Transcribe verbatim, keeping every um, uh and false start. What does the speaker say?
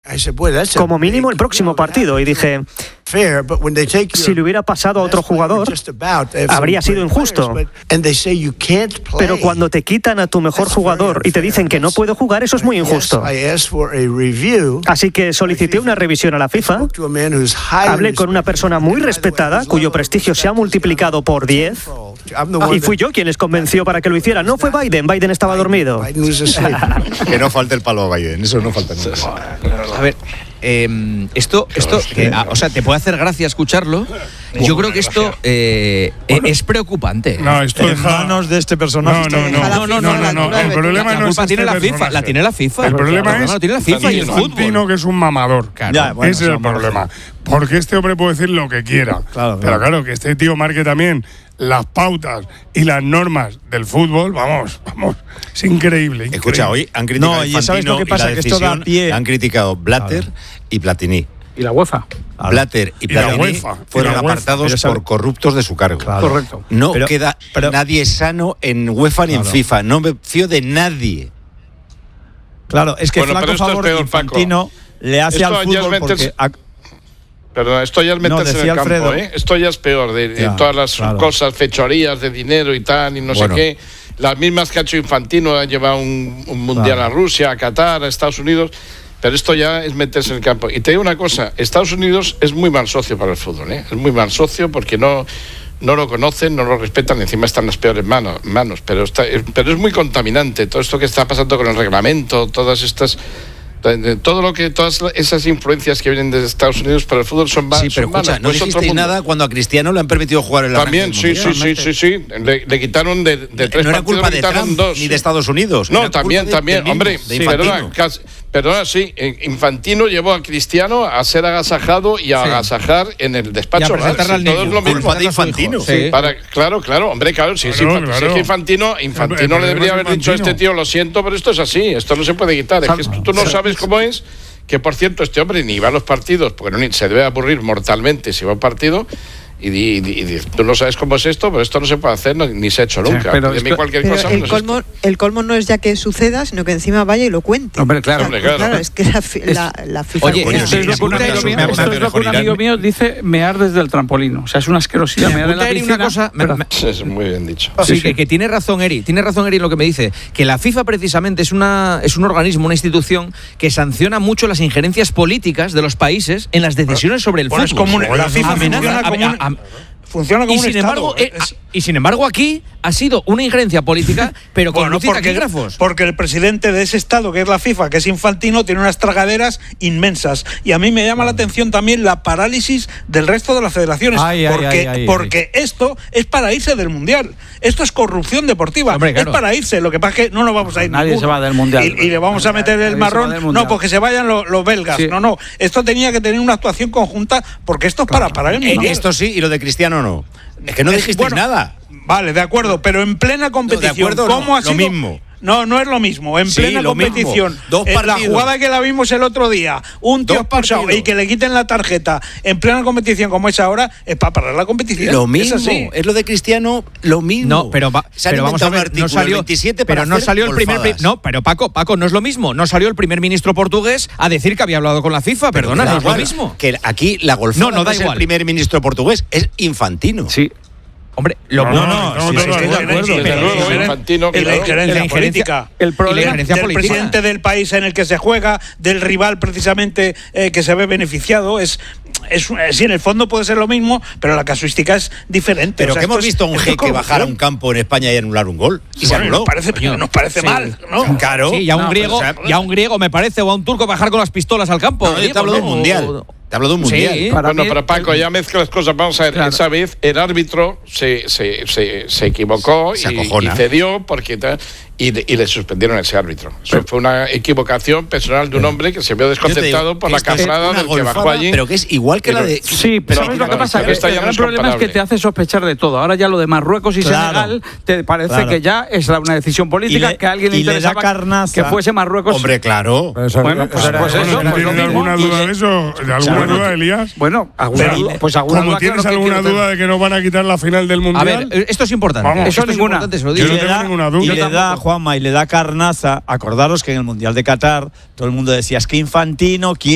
como mínimo el próximo partido. Y dije, si le hubiera pasado a otro jugador, habría sido injusto. Pero cuando te quitan a tu mejor jugador y te dicen que no puedo jugar, eso es muy injusto. Así que solicité una revisión a la FIFA. Hablé con una persona muy respetada, cuyo prestigio se ha multiplicado por diez. Y fui yo quien les convenció para que lo hiciera. No fue Biden, Biden estaba dormido. Que no falte el palo a Biden, eso no falta nunca. A ver, eh, esto, esto que, a, o sea, te puede hacer gracia escucharlo. Yo creo que esto eh, bueno, es preocupante. No, esto en manos de este personaje. No, no, no, no, no, no, no. El problema la, la no es este tiene la FIFA, personaje. la tiene la FIFA. El problema claro, es la tiene la FIFA y el Infantino, que es un mamador. Claro, ya, bueno, ese es el problema. Porque este hombre puede decir lo que quiera. Claro, pero claro. claro, que este tío marque también las pautas y las normas del fútbol, vamos, vamos, es increíble. increíble. Escucha, hoy han criticado no, Infantino, ¿y sabes lo que pasa? y la que esto da decisión, pie. han criticado Blatter claro. y Platini. Y la UEFA. Blatter y Platini y fueron UEFA, apartados por corruptos de su cargo. Claro. Correcto. No pero, queda pero, nadie sano en UEFA ni claro. en FIFA. No me fío de nadie. Claro, es que bueno, flaco favor peor, Infantino Paco. le hace esto al fútbol porque... A... Perdón, esto ya es meterse no, en el campo, Alfredo, ¿eh? Esto ya es peor, de, de ya, todas las claro. cosas, fechorías de dinero y tal, y no bueno. sé qué. Las mismas que ha hecho Infantino, ha llevado un, un mundial claro. a Rusia, a Qatar, a Estados Unidos, pero esto ya es meterse en el campo. Y te digo una cosa, Estados Unidos es muy mal socio para el fútbol, ¿eh? Es muy mal socio porque no, no lo conocen, no lo respetan, y encima están en las peores manos, manos pero, está, pero es muy contaminante todo esto que está pasando con el reglamento, todas estas... Todo lo que, todas esas influencias que vienen de Estados Unidos para el fútbol son malas. Sí, pero son escucha, malas, no dijisteis nada cuando a Cristiano le han permitido jugar en la También, sí, sí, sí, sí, sí. Le, le quitaron de, de tres no era partidos, culpa le de quitaron Trump, dos. Ni de Estados Unidos. No, también, de, también. De hombre, de perdona, casi, perdona, sí. Infantino llevó a Cristiano a ser agasajado y a sí. agasajar en el despacho. Y a presentarle al niño. Es lo culpa de Infantino. Sí. Para, claro, claro, hombre, claro. Si sí, claro, sí, claro. Si Infantino, Infantino le debería haber dicho a este tío, lo siento, pero esto es así. Esto no se puede quitar. Es que esto, tú no sabes cómo es. Que, por cierto, este hombre ni va a los partidos, porque no, se debe aburrir mortalmente si va a un partido, y, y, y, y tú no sabes cómo es esto, pero esto no se puede hacer, no, ni se ha hecho nunca. Sí, pero de mí cualquier pero cosa el, colmo, el colmo no es ya que suceda, sino que encima vaya y lo cuente. Hombre, claro. O sea, Hombre, claro. claro, es que la, la, la FIFA... Oye, coño, esto es lo que un amigo mío, esto es lo que un amigo mío dice mear desde el trampolín. O sea, es una asquerosidad mear en la piscina. Una cosa, me, me, es muy bien dicho. Sí, sí. Que, que tiene razón Eri, tiene razón Eri en lo que me dice, que la FIFA precisamente es, una, es un organismo, una institución que sanciona mucho las injerencias políticas de los países en las decisiones sobre el bueno, fútbol. Es como un, la FIFA funciona como un... A, a, a, Funciona como y un sin estado. Embargo, eh, es... Y sin embargo aquí ha sido una injerencia política, pero con bueno, luces porque, taquígrafos. Porque el presidente de ese estado, que es la FIFA, que es Infantino, tiene unas tragaderas inmensas. Y a mí me llama la atención también la parálisis del resto de las federaciones. Ay, porque ay, ay, ay, porque ay. esto es para irse del Mundial. Esto es corrupción deportiva. Hombre, claro. Es para irse. Lo que pasa es que no nos vamos a ir Nadie ninguno. se va del Mundial. Y, y le vamos a meter el marrón. No, porque se vayan los, los belgas. Sí. No, no. Esto tenía que tener una actuación conjunta, porque esto es para parar el Mundial. Eh, esto sí, y lo de Cristiano no. Es que no dijisteis bueno, nada. Vale, de acuerdo, pero en plena competición. No, de acuerdo, ¿Cómo no, ha sido? Lo mismo. No, no es lo mismo. En sí, plena competición. Dos en la jugada que la vimos el otro día, un tío expulsado y que le quiten la tarjeta en plena competición como es ahora, es para parar la competición. Lo mismo. Es, así. Es lo de Cristiano, lo mismo. No, pero, va, pero vamos a ver, no salió, veintisiete pero no salió el primer pri, no, pero Paco, Paco, no es lo mismo. No salió el primer ministro portugués a decir que había hablado con la FIFA. Pero perdona, no es igual, lo mismo. Que aquí la golfada no, no da es igual. el primer ministro portugués, es Infantino. Sí. Hombre, lo no, no, no, no, sí, no, sí, estoy de acuerdo. Desde luego, Infantino, y la injerencia política. El problema del política. presidente del país en el que se juega, del rival precisamente eh, que se ve beneficiado, es, es, es sí, en el fondo puede ser lo mismo, pero la casuística es diferente. Pero o sea, que hemos es, visto a un jeque bajar a un campo en España y anular un gol. Y bueno, se anuló. Nos parece, Coño, nos parece sí. mal, ¿no? Claro. Sí, y a un no, griego, pero, o sea, y a un griego me parece, o a un turco bajar con las pistolas al campo. No, yo te hablo de un mundial. Te hablo de un mundial. Sí, bueno, pero Paco, ya mezclas cosas. Vamos a ver, claro. Esa vez el árbitro se, se, se, se equivocó se y, y cedió porque y, y le suspendieron a ese árbitro. Eso pero, fue una equivocación personal de un hombre que se vio desconcertado por la casada del que bajó allí. Pero que es igual que pero, la de... Sí, pero ¿sabes lo que pasa? Que el gran problema es que te hace sospechar de todo. Ahora ya lo de Marruecos y claro, Senegal te parece claro. que ya es una decisión política le, que a alguien le interesaba que fuese Marruecos. Hombre, claro. Eso, bueno, pues, eso, pues eso. ¿No tienes alguna duda de eso? ¿De alguna duda, Elías? Bueno, alguna duda, pues alguna como duda, tienes claro, alguna duda de que nos van a quitar la final del Mundial. A ver, esto es importante. Vamos, eso es ninguna. importante, se lo digo. digo. Yo no tengo ninguna duda. Y le da, Juanma, y le da carnaza. Acordaros que en el Mundial de Qatar todo el mundo decía, es que Infantino quiere